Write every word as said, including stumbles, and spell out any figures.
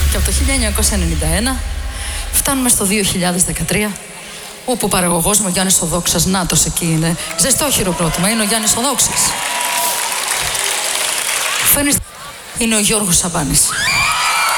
Και από το χίλια εννιακόσια ενενήντα ένα φτάνουμε στο δύο χιλιάδες δεκατρία, όπου ο παραγωγός μου, ο Γιάννης ο Δόξας, νάτος εκεί είναι, ζεστό χειροκρότημα, είναι ο Γιάννης ο Δόξας. Φαίνεται, είναι ο Γιώργος Σαμπάνης.